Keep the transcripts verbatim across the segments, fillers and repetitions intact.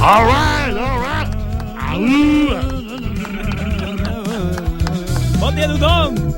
All right, all right. ¡Bon dia a tothom!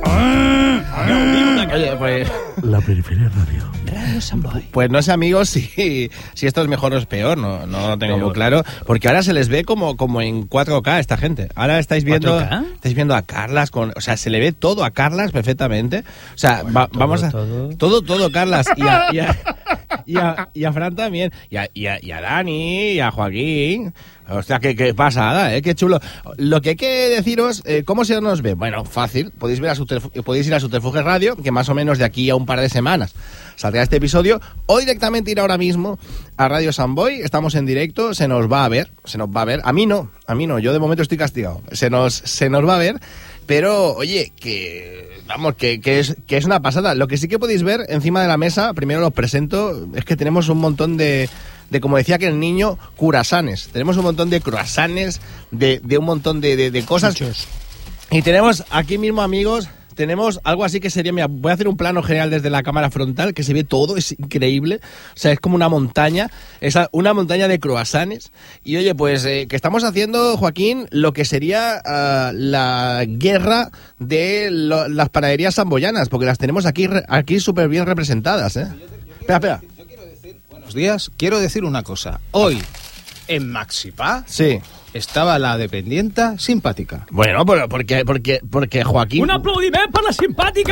Oye, pues... La Periferia Radio. Radio Sant Boi. Pues no sé, amigos, si, si esto es mejor o es peor, no, no lo tengo Peor. muy claro, porque ahora se les ve como, como en cuatro K esta gente. Ahora estáis viendo ¿cuatro K? estáis viendo a Carlas, con, o sea, se le ve todo a Carlas perfectamente. O sea, Bueno, va- todo, vamos a... todo. Todo, todo, Carlas. Y a, y a, y a, y a Fran también. Y a, y, a, y a Dani, y a Joaquín. O sea, qué, qué pasada, ¿eh? Qué chulo. Lo que hay que deciros, eh, ¿cómo se nos ve? Bueno, fácil. Podéis, ver a Subterfu- podéis ir a Subterfuge Radio, que más o menos de aquí a un par de semanas saldrá este episodio, o directamente ir ahora mismo a Radio Sant Boi. Estamos en directo, se nos va a ver, se nos va a ver. A mí no, a mí no, yo de momento estoy castigado. Se nos, se nos va a ver, pero oye, que vamos, que, que, es, que es una pasada. Lo que sí que podéis ver encima de la mesa, primero los presento, es que tenemos un montón de, de como decía que el niño, curasanes. Tenemos un montón de curasanes, de, de un montón de, de, de cosas. Chuchos. Y tenemos aquí mismo, amigos, tenemos algo así que sería, mira, voy a hacer un plano general desde la cámara frontal, que se ve todo, es increíble. O sea, es como una montaña, es una montaña de croissants. Y oye, pues eh, que estamos haciendo, Joaquín, lo que sería uh, la guerra de lo, las panaderías samboyanas, porque las tenemos aquí re- aquí súper bien representadas, ¿eh? Espera, espera. Buenos días. Quiero decir una cosa. Hoy, en Maxipá, Sí. estaba la dependienta simpática. Bueno, pero porque, porque, porque Joaquín... Un aplaudiment per la simpàtica!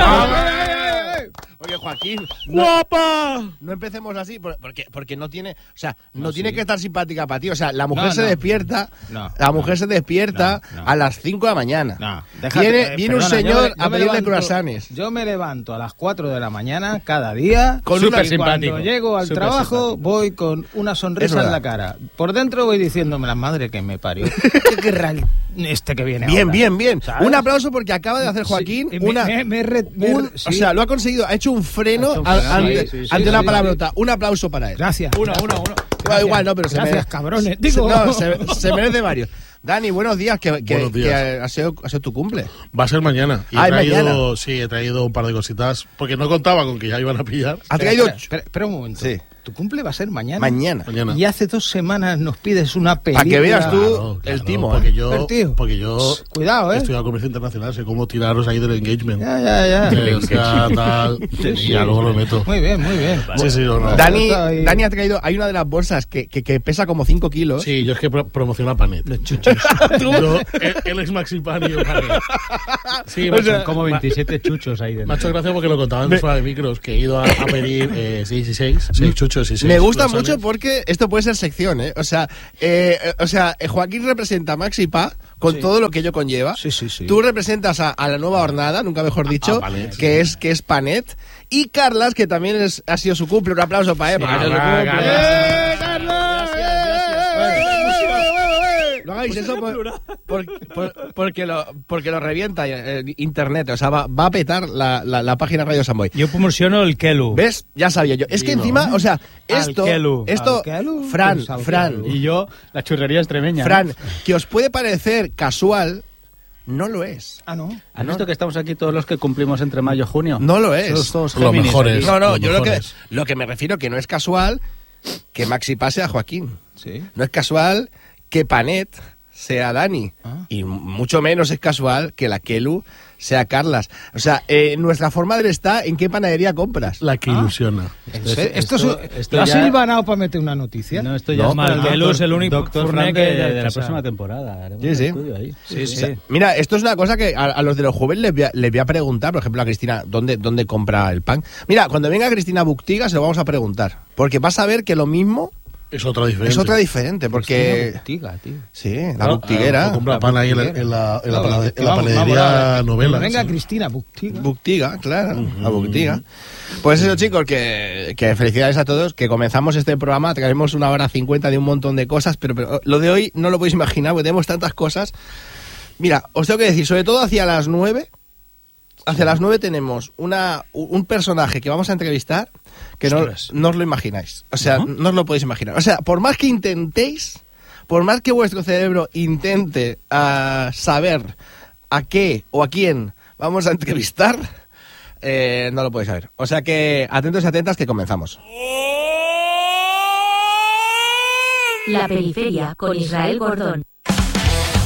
Oye, Joaquín, no, Guapa! no empecemos así, por- porque, porque no tiene, o sea, no, No, tiene sí. que estar simpática para ti. O sea, la mujer No, se no. despierta, No, la no. mujer se despierta No, no. a las cinco de la mañana. No, déjate, viene eh, viene un perdona, señor yo me- yo a me pedirle levanto- croissants. Yo me levanto a las cuatro de la mañana cada día. Con y una- cuando simpático. llego al Súper trabajo simpático. voy con una Es sonrisa verdad. en la cara. Por dentro voy diciéndome, la madre que me parió. ¿Qué querrá el- este que viene Bien, ahora? bien, bien. ¿Sabes? Un aplauso porque acaba de hacer Joaquín Sí, me- una... me- me re- me- un- sí. O sea, lo ha conseguido, ha hecho un freno Ha hecho un a- freno, ante, sí, sí, sí, ante sí, una sí, palabrota. Un aplauso para él. Gracias. Uno, uno, uno. Igual, igual, no, pero se Gracias, merece- cabrones. se- Digo. no, se, se merece varios. Dani, buenos días, que, que, Buenos días. que ha, sido, ha sido tu cumple. Va a ser mañana. Y Ah, he ¿es traído, mañana? sí, he traído un par de cositas, porque no contaba con que ya iban a pillar. Ha Espera, traído espera, espera, espera un momento. Sí. Tu cumple va a ser mañana. mañana. Mañana. Y hace dos semanas nos pides una película. que veas tú. Claro, el timo, porque ¿eh? yo, Pero, tío, porque yo cuidado, he ¿eh? estudiado comercio internacional, sé cómo tiraros ahí del engagement. Ya, ya, ya. Eh, o sea, tal, y ya luego lo meto. Muy bien, muy bien. Sí, sí, no, no. Dani, Está ahí. Dani ha traído, hay una de las bolsas que, que, que pesa como cinco kilos. Sí, yo es que pro- promociono a Panet. Los chuchos. Yo, él, él es Maxi Pan y yo Panet. Sí, O macho, sea, como ma- veintisiete chuchos ahí dentro. Me ha hecho gracia porque lo contaban fuera de micros, que he ido a, a pedir eh, seis y seis, seis chuchos y seis. Me gusta croissants. mucho porque esto puede ser sección, ¿eh? O sea, eh, eh, o sea, eh, Joaquín representa a Maxi Pa con Sí. todo lo que ello conlleva. Sí, sí, sí. Tú representas a, a la nueva hornada, nunca mejor dicho, a Panet, que sí. es que es Panet. Y Carlas, que también es, ha sido su cumple. Un aplauso para él. Sí, porque ha sido su brava, cumple. Carlas. ¡Eh, Carlas! No hagáis eso por- por- por- porque, lo, porque lo revienta eh, internet. O sea, va, va a petar la, la, la página Radio Sant Boi. Jo promociono el Kelu. ¿Ves? Ya sabía yo. Es que Dino. encima, o sea, esto, Alquelu. esto, Alquelu, Fran, pues alquelu. Fran, Y yo, la churrería extremeña. Fran, que os puede parecer casual, no lo es. Ah, no. ¿Has visto que estamos aquí todos los que cumplimos entre mayo y junio? No lo es. Todos, todos Lo Géminis mejor aquí. es. No, no, Los yo lo que, mejores. lo que me refiero que no es casual que Maxi pase a Joaquín. Sí. No es casual que Panet sea Dani. Ah. Y mucho menos es casual que la Kelu sea Carlas. O sea, eh, nuestra forma de ver está en qué panadería compras. La que Ah. ilusiona. ¿En Esto- serio? ¿Esto, esto- es- esto ¿Lo has ya- silvanado para meter una noticia? No, esto ya No, es mal. pero el Kelu es el único Doctor Furné Frank que de- de, de la la próxima temporada. Haremos Sí, un sí. estudio ahí. Sí, sí. O sea, mira, esto es una cosa que a, a los de los jóvenes les voy a, les voy a preguntar, por ejemplo, a Cristina, ¿dónde, ¿dónde compra el pan? Mira, cuando venga Cristina Buctiga se lo vamos a preguntar, porque vas a ver que lo mismo Es otra diferencia. es otra diferente, porque... Buctiga, tío. Sí, la Claro, Buctiguera. ah, compra pan ahí en la, en la, en la, Claro, panade- que en la vamos, panadería vamos, ahora. novela. Venga, sí. Cristina, Buctiga. Buctiga, claro, la Buctiga. Pues eso, chicos, que, que felicidades a todos, que comenzamos este programa, traemos una hora cincuenta de un montón de cosas, pero, pero lo de hoy no lo podéis imaginar, porque tenemos tantas cosas. Mira, os tengo que decir, sobre todo hacia las nueve, hacia las nueve tenemos una, un personaje que vamos a entrevistar que no, Ostras. no os lo imagináis. O sea, no os lo podéis imaginar. O sea, por más que intentéis, por más que vuestro cerebro intente ah, saber a qué o a quién vamos a entrevistar, eh, no lo podéis saber. O sea que atentos y atentas que comenzamos. La Periferia con Israel Gordón.